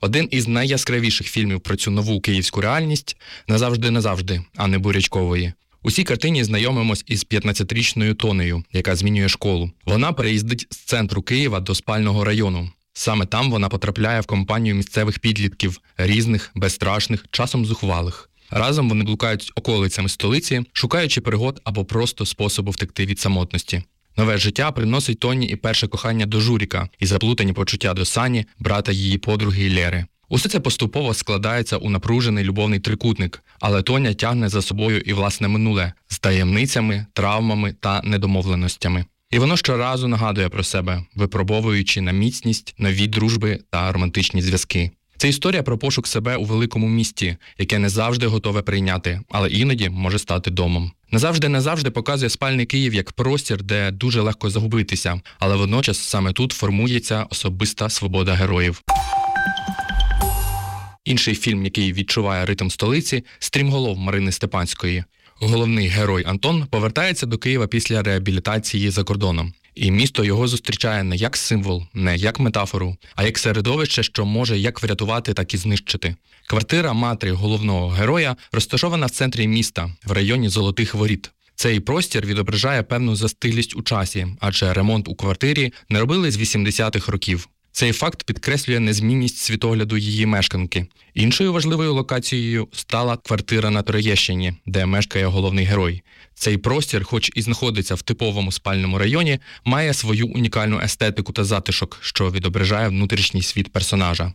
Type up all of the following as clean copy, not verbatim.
Один із найяскравіших фільмів про цю нову київську реальність «Назавжди, Анни Бурячкової». У цій картині знайомимось із 15-річною Тонею, яка змінює школу. Вона переїздить з центру Києва до спального району. Саме там вона потрапляє в компанію місцевих підлітків, різних, безстрашних, часом зухвалих. Разом вони блукають околицями столиці, шукаючи пригод або просто способу втекти від самотності. Нове життя приносить Тоні і перше кохання до Журіка, і заплутані почуття до Сані, брата її подруги Лєри. Усе це поступово складається у напружений любовний трикутник, але Тоня тягне за собою і власне минуле з таємницями, травмами та недомовленостями. І воно щоразу нагадує про себе, випробовуючи на міцність, нові дружби та романтичні зв'язки. Це історія про пошук себе у великому місті, яке не завжди готове прийняти, але іноді може стати домом. «Назавжди» показує спальний Київ як простір, де дуже легко загубитися, але водночас саме тут формується особиста свобода героїв. Інший фільм, який відчуває ритм столиці – «Стрімголов» Марини Степанської. Головний герой Антон повертається до Києва після реабілітації за кордоном. І місто його зустрічає не як символ, не як метафору, а як середовище, що може як врятувати, так і знищити. Квартира матері головного героя розташована в центрі міста, в районі Золотих Воріт. Цей простір відображає певну застиглість у часі, адже ремонт у квартирі не робили з 80-х років. Цей факт підкреслює незмінність світогляду її мешканки. Іншою важливою локацією стала квартира на Троєщині, де мешкає головний герой. Цей простір, хоч і знаходиться в типовому спальному районі, має свою унікальну естетику та затишок, що відображає внутрішній світ персонажа.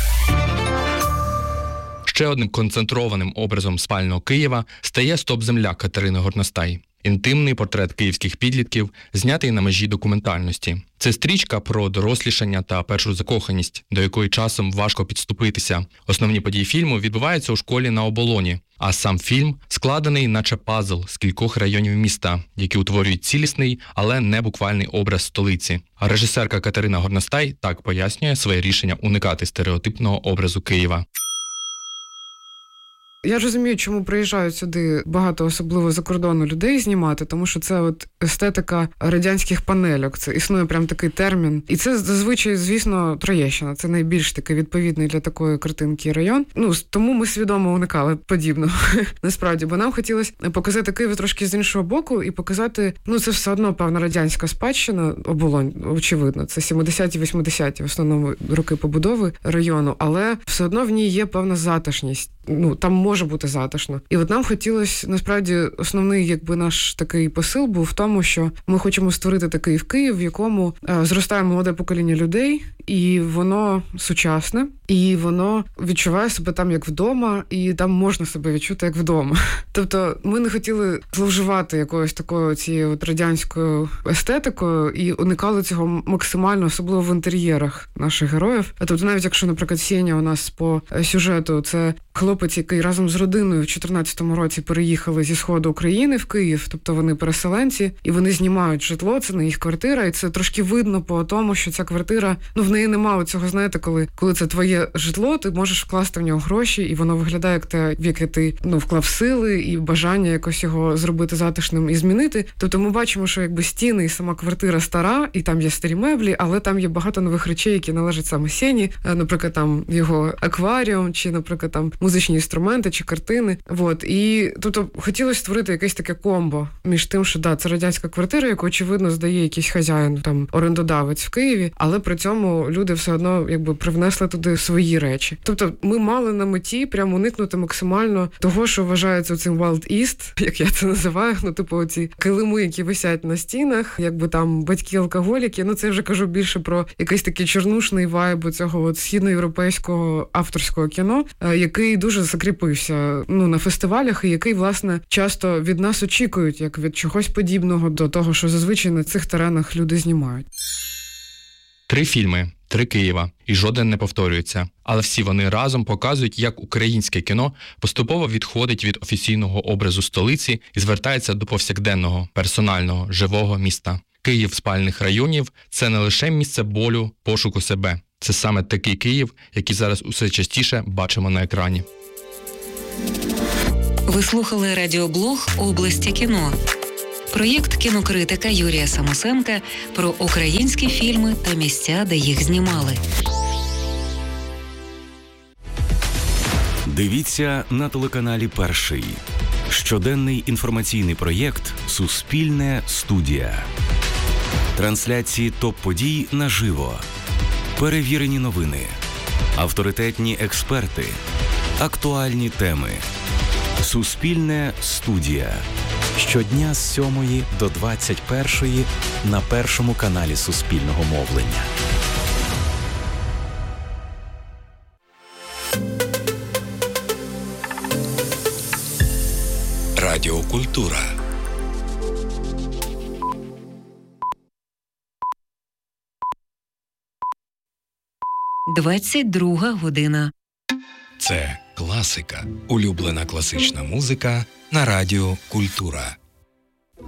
Ще одним концентрованим образом спального Києва стає «Стоп-земля» Катерини Горностай. Інтимний портрет київських підлітків, знятий на межі документальності. Це стрічка про дорослішання та першу закоханість, до якої часом важко підступитися. Основні події фільму відбуваються у школі на Оболоні, а сам фільм складений наче пазл з кількох районів міста, які утворюють цілісний, але не буквальний образ столиці. А режисерка Катерина Горностай так пояснює своє рішення уникати стереотипного образу Києва. Я розумію, чому приїжджають сюди багато, особливо за кордону, людей знімати, тому що це от естетика радянських панельок. Це існує прям такий термін. І це зазвичай, звісно, Троєщина. Це найбільш такий відповідний для такої картинки район. Тому ми свідомо уникали подібного. Насправді, бо нам хотілося показати Київ трошки з іншого боку і показати, це все одно певна радянська спадщина, Оболонь, очевидно. Це 70-ті, 80-ті, в основному роки побудови району, але все одно в ній є певна затишність. Там може бути затишно. І от нам хотілося, насправді, основний наш такий посил був в тому, що ми хочемо створити такий Київ, в якому зростає молоде покоління людей, і воно сучасне, і воно відчуває себе там як вдома, і там можна себе відчути як вдома. Тобто ми не хотіли зловживати якоюсь такою цією радянською естетикою і уникали цього максимально, особливо в інтер'єрах наших героїв. Тобто навіть якщо, наприклад, Сеня у нас по сюжету, це хлопець, який разом з родиною в 14-му році переїхали зі сходу України в Київ, тобто вони переселенці, і вони знімають житло, це не їх квартира, і це трошки видно по тому, що ця квартира, в неї немає цього, знаєте, коли це твоє житло, ти можеш вкласти в нього гроші, і воно виглядає як те, в яке ти вклав сили і бажання якось його зробити затишним і змінити. Тобто ми бачимо, що стіни і сама квартира стара, і там є старі меблі, але там є багато нових речей, які належать саме Сені, наприклад, там його акваріум, чи, наприклад, там музичні інструменти чи картини. І тобто хотілося створити якесь таке комбо між тим, що це радянська квартира, яку, очевидно, здає якийсь хазяїн, там орендодавець в Києві, але при цьому люди все одно привнесли туди свої речі. Тобто ми мали на меті прямо уникнути максимально того, що вважається цим Wild East, як я це називаю, оці килими, які висять на стінах, там батьки-алкоголіки. Це я вже кажу більше про якийсь такий чорнушний вайб цього східноєвропейського авторського кіно, який дуже закріпився на фестивалях і який, власне, часто від нас очікують, як від чогось подібного до того, що зазвичай на цих теренах люди знімають. 3 фільми, 3 Києва, і жоден не повторюється. Але всі вони разом показують, як українське кіно поступово відходить від офіційного образу столиці і звертається до повсякденного, персонального, живого міста. Київ спальних районів – це не лише місце болю, пошуку себе. Це саме такий Київ, який зараз усе частіше бачимо на екрані. Ви слухали радіоблог «Області кіно». Проєкт кінокритика Юрія Самосенка про українські фільми та місця, де їх знімали. Дивіться на телеканалі «Перший». Щоденний інформаційний проєкт «Суспільне студія». Трансляції топ-подій наживо. Перевірені новини. Авторитетні експерти. Актуальні теми. «Суспільне студія». Щодня з 7 до 21 на Першому каналі Суспільного мовлення. Радіокультура. Двадцять-друга година. Це класика. Улюблена класична музика на Радіо Культура.